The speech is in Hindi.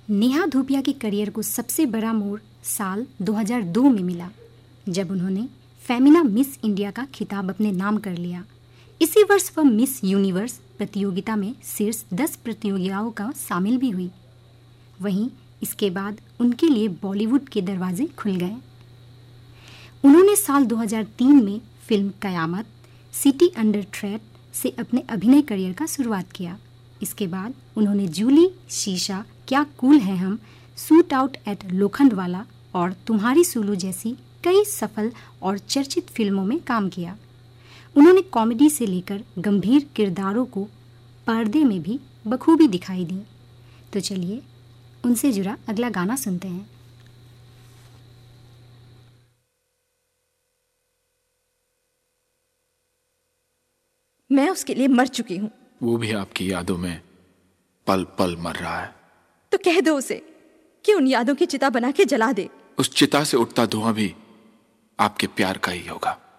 नेहा धूपिया के करियर को सबसे बड़ा मोड़ साल 2002 में मिला, जब उन्होंने फेमिना मिस इंडिया का खिताब अपने नाम कर लिया। इसी वर्ष वह मिस यूनिवर्स प्रतियोगिता में शीर्ष 10 प्रतियोगिताओं का शामिल भी हुई। वहीं इसके बाद उनके लिए बॉलीवुड के दरवाजे खुल गए। उन्होंने साल 2003 में फिल्म कयामत, सिटी अंडर थ्रेट से अपने अभिनय करियर का शुरुआत किया। इसके बाद उन्होंने जूली, शीशा, क्या कूल है हम, शूट आउट एट लोखंडवाला और तुम्हारी सुलू जैसी कई सफल और चर्चित फिल्मों में काम किया। उन्होंने कॉमेडी से लेकर गंभीर किरदारों को पर्दे में भी बखूबी दिखाई दी। तो चलिए उनसे जुड़ा अगला गाना सुनते हैं। मैं उसके लिए मर चुकी हूँ। वो भी आपकी यादों में पल पल मर रहा है। तो कह दो उसे कि उन यादों की चिता बना के जला दे। उस चिता से उठता धुआं भी आपके प्यार का ही होगा।